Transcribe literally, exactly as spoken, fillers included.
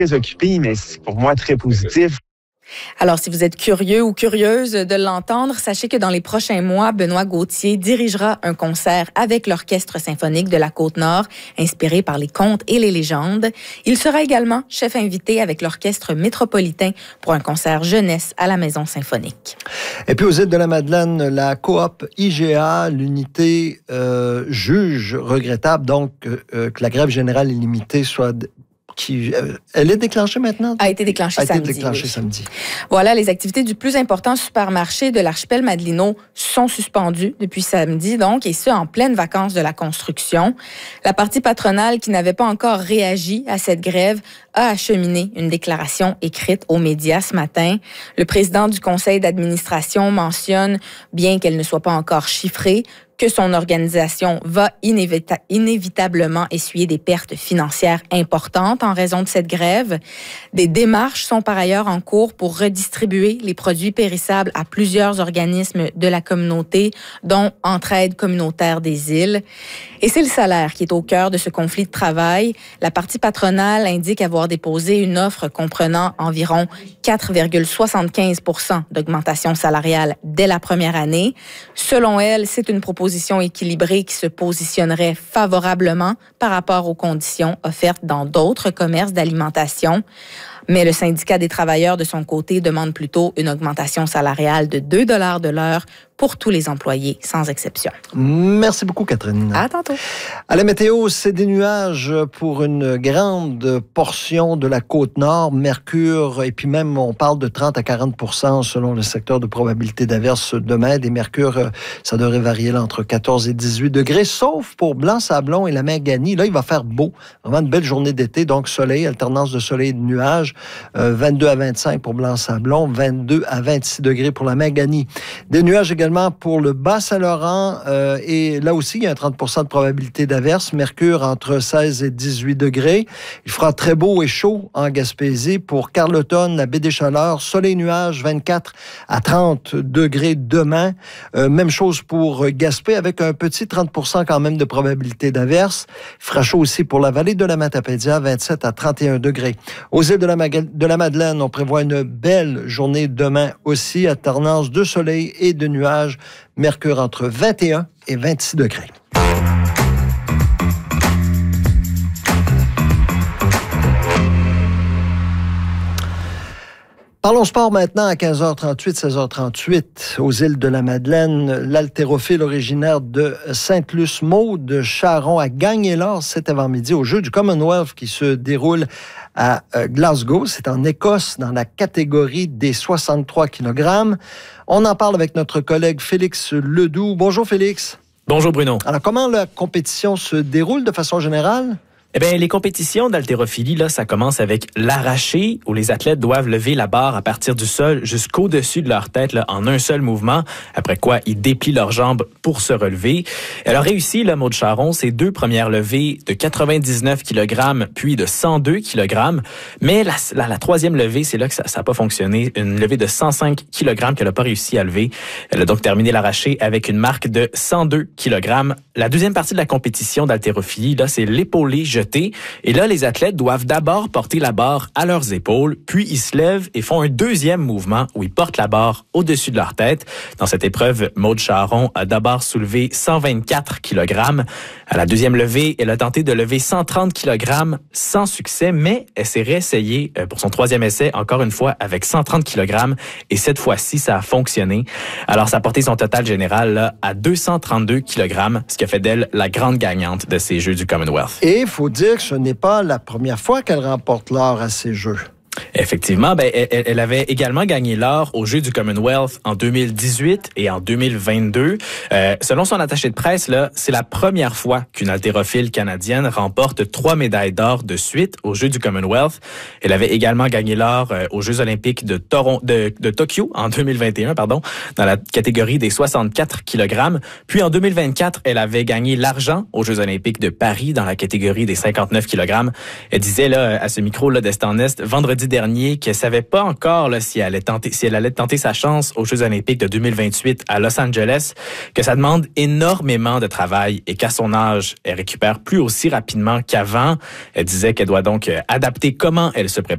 très occupé, mais c'est pour moi très positif. Alors, si vous êtes curieux ou curieuse de l'entendre, sachez que dans les prochains mois, Benoît Gauthier dirigera un concert avec l'Orchestre symphonique de la Côte-Nord, inspiré par les contes et les légendes. Il sera également chef invité avec l'Orchestre métropolitain pour un concert jeunesse à la Maison symphonique. Et puis aux îles de la Madeleine, la coop I G A, l'unité euh, juge regrettable donc euh, que la grève générale illimitée soit... Qui, elle est déclenchée maintenant? A été déclenchée a samedi. été déclenchée oui. samedi. Voilà, les activités du plus important supermarché de l'archipel Madelino sont suspendues depuis samedi, donc, et ce, en pleine vacances de la construction. La partie patronale, qui n'avait pas encore réagi à cette grève, a acheminé une déclaration écrite aux médias ce matin. Le président du conseil d'administration mentionne, bien qu'elle ne soit pas encore chiffrée, que son organisation va inévita- inévitablement essuyer des pertes financières importantes en raison de cette grève. Des démarches sont par ailleurs en cours pour redistribuer les produits périssables à plusieurs organismes de la communauté, dont Entraide communautaire des îles. Et c'est le salaire qui est au cœur de ce conflit de travail. La partie patronale indique avoir déposé une offre comprenant environ quatre virgule soixante-quinze pour cent d'augmentation salariale dès la première année. Selon elle, c'est une proposition équilibrée qui se positionnerait favorablement par rapport aux conditions offertes dans d'autres commerces d'alimentation. Mais le syndicat des travailleurs, de son côté, demande plutôt une augmentation salariale de deux dollars de l'heure pour tous les employés, sans exception. Merci beaucoup, Catherine. À tantôt. À la météo, c'est des nuages pour une grande portion de la Côte-Nord. Mercure, et puis même, on parle de trente à quarante pour cent selon le secteur de probabilité d'averse demain. Des mercures, ça devrait varier là, entre quatorze et dix-huit degrés, sauf pour Blanc-Sablon et la Maganie. Là, il va faire beau. Vraiment une belle journée d'été, donc soleil, alternance de soleil et de nuages. Euh, vingt-deux à vingt-cinq pour Blanc-Sablon, vingt-deux à vingt-six degrés pour la Maganie. Des nuages également pour le Bas-Saint-Laurent euh, et là aussi, il y a un trente pour cent de probabilité d'averse. Mercure entre seize et dix-huit degrés. Il fera très beau et chaud en Gaspésie pour Carleton, la baie des Chaleurs. Soleil-nuage, vingt-quatre à trente degrés demain. Euh, même chose pour Gaspé avec un petit trente pour cent quand même de probabilité d'averse. Il fera chaud aussi pour la vallée de la Matapédia, vingt-sept à trente et un degrés. Aux îles de la, Mag- de la Madeleine, on prévoit une belle journée demain aussi, alternance de soleil et de nuages. Mercure entre vingt et un et vingt-six degrés. Parlons sport maintenant à quinze heures trente-huit, seize heures trente-huit. Aux îles de la Madeleine, l'haltérophile originaire de Sainte-Luce, Maude Charron, a gagné l'or cet avant-midi aux Jeux du Commonwealth qui se déroulent à Glasgow. C'est en Écosse, dans la catégorie des soixante-trois kilogrammes. On en parle avec notre collègue Félix Ledoux. Bonjour Félix. Bonjour Bruno. Alors, comment la compétition se déroule de façon générale? Eh bien, les compétitions d'haltérophilie, là, ça commence avec l'arraché, où les athlètes doivent lever la barre à partir du sol jusqu'au-dessus de leur tête, là, en un seul mouvement, après quoi ils déplient leurs jambes pour se relever. Elle a réussi, là, Maude Charron, ses deux premières levées de quatre-vingt-dix-neuf kilogrammes, puis de cent deux kilogrammes. Mais la, la, la troisième levée, c'est là que ça n'a pas fonctionné. Une levée de cent cinq kilogrammes qu'elle n'a pas réussi à lever. Elle a donc terminé l'arraché avec une marque de cent deux kilogrammes. La deuxième partie de la compétition d'haltérophilie, là, c'est l'épaulé jeté. Et là, les athlètes doivent d'abord porter la barre à leurs épaules, puis ils se lèvent et font un deuxième mouvement où ils portent la barre au-dessus de leur tête. Dans cette épreuve, Maude Charron a d'abord soulevé cent vingt-quatre kilogrammes. À la deuxième levée, elle a tenté de lever cent trente kilogrammes sans succès, mais elle s'est réessayée pour son troisième essai, encore une fois, avec cent trente kilogrammes. Et cette fois-ci, ça a fonctionné. Alors, ça a porté son total général là, à deux cent trente-deux kilogrammes, ce qui a fait d'elle la grande gagnante de ces Jeux du Commonwealth. Et il faut dire que ce n'est pas la première fois qu'elle remporte l'or à ces Jeux. Effectivement, ben, elle, elle avait également gagné l'or aux Jeux du Commonwealth en deux mille dix-huit et en deux mille vingt-deux. Euh, selon son attaché de presse, là, c'est la première fois qu'une haltérophile canadienne remporte trois médailles d'or de suite aux Jeux du Commonwealth. Elle avait également gagné l'or euh, aux Jeux olympiques de, Toron- de, de Tokyo en deux mille vingt et un, pardon, dans la catégorie des soixante-quatre kilogrammes. Puis en deux mille vingt-quatre, elle avait gagné l'argent aux Jeux olympiques de Paris dans la catégorie des cinquante-neuf kilogrammes. Elle disait là, à ce micro là, d'Est en Est vendredi dernier qu'elle savait pas encore là, si, elle allait tenter, si elle allait tenter sa chance aux Jeux olympiques de deux mille vingt-huit à Los Angeles, que ça demande énormément de travail et qu'à son âge, elle récupère plus aussi rapidement qu'avant. Elle disait qu'elle doit donc adapter comment elle se prépare